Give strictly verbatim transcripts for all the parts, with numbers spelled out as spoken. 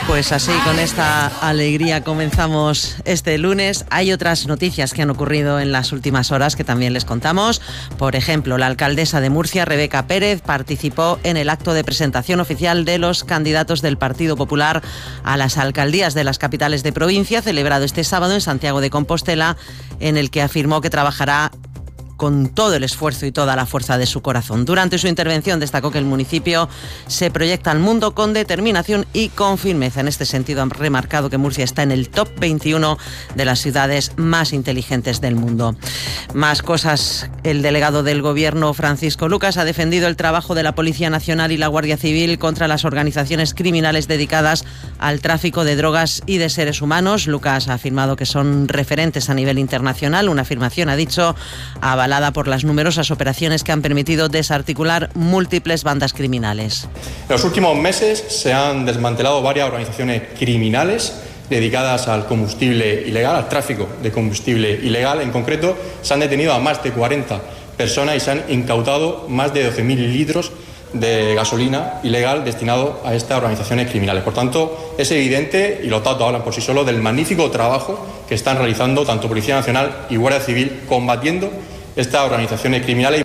Pues así, con esta alegría comenzamos este lunes. Hay otras noticias que han ocurrido en las últimas horas que también les contamos. Por ejemplo, la alcaldesa de Murcia, Rebeca Pérez, participó en el acto de presentación oficial de los candidatos del Partido Popular a las alcaldías de las capitales de provincia, celebrado este sábado en Santiago de Compostela, en el que afirmó que trabajará con todo el esfuerzo y toda la fuerza de su corazón. Durante su intervención destacó que el municipio se proyecta al mundo con determinación y con firmeza. En este sentido, han remarcado que Murcia está en el top veintiuno de las ciudades más inteligentes del mundo. Más cosas. El delegado del Gobierno, Francisco Lucas, ha defendido el trabajo de la Policía Nacional y la Guardia Civil contra las organizaciones criminales dedicadas al tráfico de drogas y de seres humanos. Lucas ha afirmado que son referentes a nivel internacional, una afirmación, ha dicho, avalada por las numerosas operaciones que han permitido desarticular múltiples bandas criminales. En los últimos meses se han desmantelado varias organizaciones criminales dedicadas al combustible ilegal, al tráfico de combustible ilegal. En concreto, se han detenido a más de cuarenta personas y se han incautado más de doce mil litros de gasolina ilegal destinado a estas organizaciones criminales. Por tanto, es evidente, y los datos hablan por sí solos, del magnífico trabajo que están realizando tanto Policía Nacional y Guardia Civil combatiendo estas organizaciones criminales.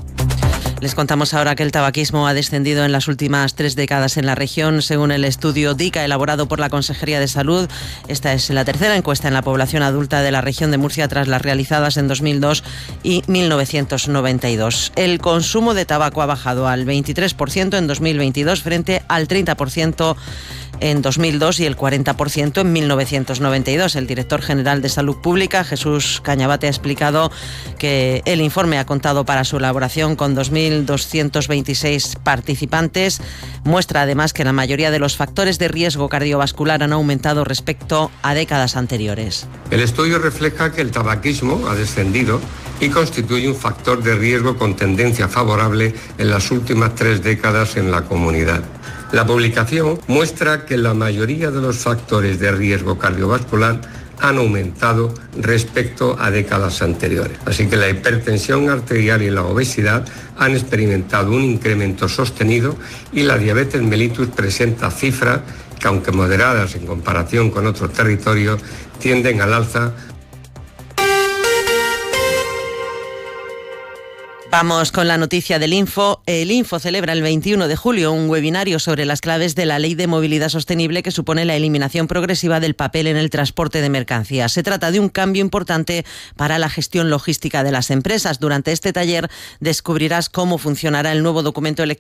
Les contamos ahora que el tabaquismo ha descendido en las últimas tres décadas en la región, según el estudio DICA elaborado por la Consejería de Salud. Esta es la tercera encuesta en la población adulta de la región de Murcia tras las realizadas en dos mil dos y mil novecientos noventa y dos. El consumo de tabaco ha bajado al veintitrés por ciento en dos mil veintidós frente al treinta por ciento en dos mil dos y el cuarenta por ciento en mil novecientos noventa y dos. El director general de Salud Pública, Jesús Cañabate, ha explicado que el informe ha contado para su elaboración con dos mil doscientos veintiséis participantes. Muestra además que la mayoría de los factores de riesgo cardiovascular han aumentado respecto a décadas anteriores. El estudio refleja que el tabaquismo ha descendido y constituye un factor de riesgo con tendencia favorable en las últimas tres décadas en la comunidad. La publicación muestra que la mayoría de los factores de riesgo cardiovascular han aumentado respecto a décadas anteriores. Así que la hipertensión arterial y la obesidad han experimentado un incremento sostenido y la diabetes mellitus presenta cifras que, aunque moderadas en comparación con otros territorios, tienden al alza. Vamos con la noticia del Info. El Info celebra el veintiuno de julio un webinario sobre las claves de la Ley de Movilidad Sostenible que supone la eliminación progresiva del papel en el transporte de mercancías. Se trata de un cambio importante para la gestión logística de las empresas. Durante este taller descubrirás cómo funcionará el nuevo documento electrónico